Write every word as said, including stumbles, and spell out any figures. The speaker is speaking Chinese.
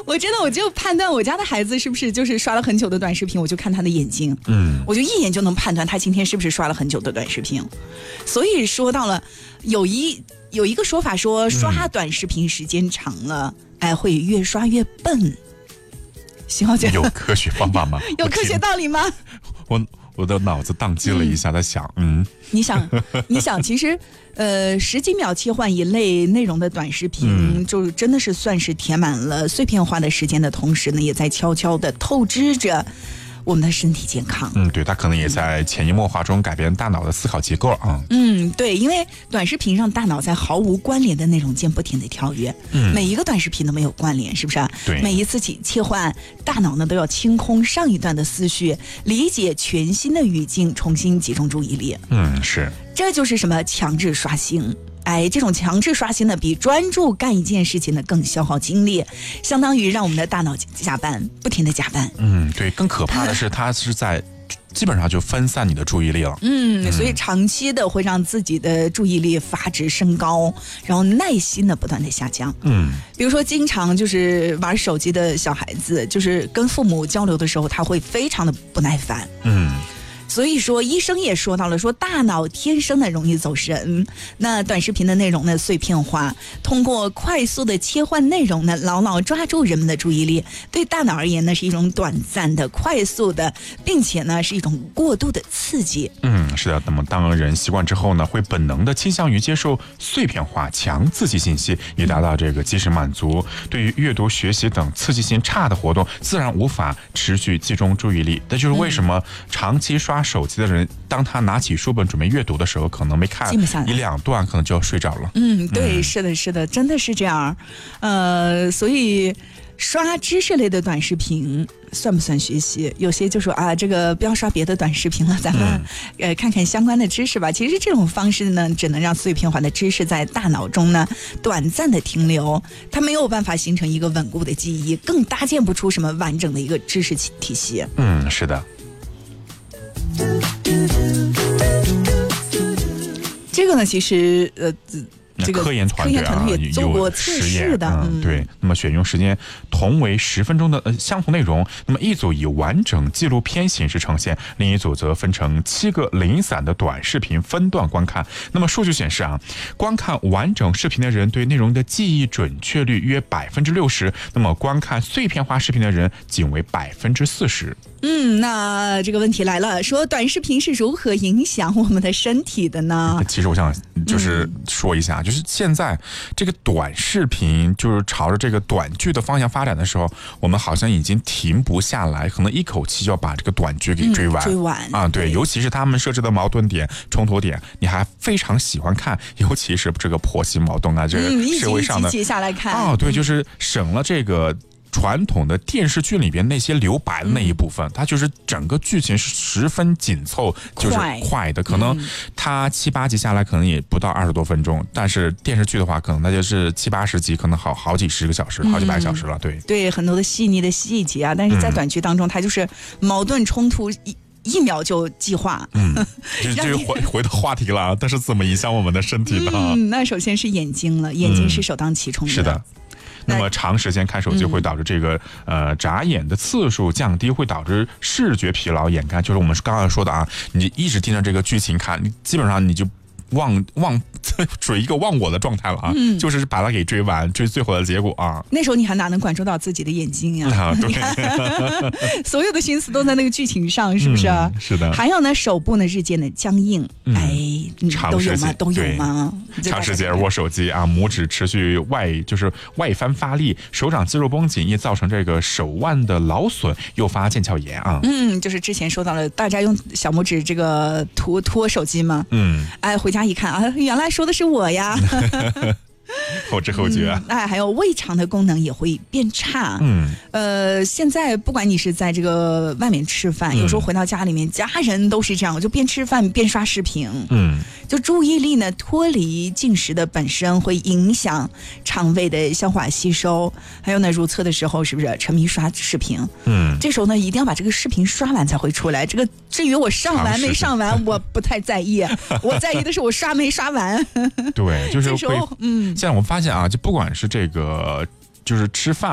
我真的我就判断我家的孩子是不是就是刷了很久的短视频，我就看他的眼睛，嗯，我就一眼就能判断他今天是不是刷了很久的短视频。所以说到了有一有一个说法说，刷短视频时间长了，嗯、哎，会越刷越笨。徐浩姐， 有科学方法吗？ 有科学道理吗？ 我我的脑子宕机了一下，在想，嗯， 你想，你想，其实，呃，十几秒切换一类内容的短视频，嗯、就真的是算是填满了碎片化的时间的同时呢，也在悄悄的透支着我们的身体健康。 嗯，对，它可能也在潜移默化中改变大脑的思考结构啊。 嗯，对，因为短视频让大脑在毫无关联的内容间不停的跳跃，嗯，每一个短视频都没有关联，是不是啊？ 对， 每一次起切换，大脑呢都要清空上一段的思绪，理解全新的语境，重新集中注意力。 嗯，是， 这就是什么强制刷新。哎，这种强制刷新呢，比专注干一件事情呢更消耗精力，相当于让我们的大脑加班，不停的加班。 嗯，对，更可怕的是，它是在基本上就分散你的注意力了。 嗯，所以长期的会让自己的注意力阀值升高，然后耐心的不断的下降。嗯，比如说经常就是玩手机的小孩子，就是跟父母交流的时候，他会非常的不耐烦。嗯。所以说医生也说到了，说大脑天生的容易走神，那短视频的内容呢碎片化，通过快速的切换内容呢，牢牢抓住人们的注意力，对大脑而言呢是一种短暂的快速的，并且呢是一种过度的刺激。 嗯，是的。那么当人习惯之后呢，会本能的倾向于接受碎片化强刺激信息，以达到这个即时满足。对于阅读学习等刺激性差的活动，自然无法持续集中注意力。这就是为什么长期刷手机的人，当他拿起书本准备阅读的时候，可能没看一两段，可能就要睡着了。 嗯，对，嗯、是的，是的，真的是这样。呃，所以刷知识类的短视频算不算学习？有些就说啊，这个不要刷别的短视频了，咱们、嗯、呃看看相关的知识吧。其实这种方式呢，只能让碎片化的知识在大脑中呢短暂的停留，它没有办法形成一个稳固的记忆，更搭建不出什么完整的一个知识体系。 嗯，是的。 这个呢，其实呃，这个科研团队、啊、 科研团队也做过测试的。 嗯，对。那么选用时间同为十分钟的呃相同内容，那么一组以完整纪录片形式呈现，另一组则分成七个零散的短视频分段观看。那么数据显示啊，观看完整视频的人对内容的记忆准确率约百分之六十，那么观看碎片化视频的人仅为百分之四十。 嗯，那这个问题来了，说短视频是如何影响我们的身体的呢？ 其实我想就是说一下，嗯、就是现在这个短视频就是朝着这个短剧的方向发展的时候，我们好像已经停不下来，可能一口气就要把这个短剧给追完。 嗯、追完啊，对，尤其是他们设置的矛盾点、冲突点，你还非常喜欢看，尤其是这个婆媳矛盾啊，这个社会上的， 嗯、一集一集下来看啊，对，就是省了这个。传统的电视剧里边那些留白的那一部分，嗯、它就是整个剧情是十分紧凑，就是快的。可能它七八集下来可能也不到二十多分钟，但是电视剧的话，可能它就是七八十集，可能好好几十个小时，好几百个小时了。对对，很多的细腻的细节啊，但是在短剧当中，它就是矛盾冲突一。一秒就计划， 嗯，这这回回到话题了，但是怎么影响我们的身体呢？ 嗯，那首先是眼睛了，眼睛是首当其冲的。 嗯、是的。那么长时间看手机会导致这个、嗯、呃眨眼的次数降低，会导致视觉疲劳、眼干。就是我们刚刚说的啊，你一直盯着这个剧情看，你基本上你就忘忘处于一个忘我的状态了啊、嗯，就是把它给追完，追最后的结果啊。 那时候你还哪能关注到自己的眼睛呀、 啊？对， 所有的心思都在那个剧情上，是不是、 嗯？是的。 还有呢，手部呢日渐的僵硬，嗯、哎，都有吗？都有吗？ 长时间握手机啊，拇指持续外就是外翻发力，手掌肌肉绷紧，也造成这个手腕的劳损，诱发腱鞘炎啊。 嗯，就是之前说到了，大家用小拇指这个拖拖手机嘛，嗯，哎，回家一看啊，原来说的是我呀。 后知后觉、 嗯，哎，还有胃肠的功能也会变差。嗯，呃，现在不管你是在这个外面吃饭，嗯、有时候回到家里面，家人都是这样，就边吃饭边刷视频。嗯，就注意力呢脱离进食的本身，会影响肠胃的消化吸收。还有呢，如厕的时候是不是沉迷刷视频？嗯，这时候呢一定要把这个视频刷完才会出来。这个至于我上完没上完，我不太在意，我在意的是我刷没刷完。 对，就是会， 嗯。 现在我们发现啊，就不管是这个，就是吃饭。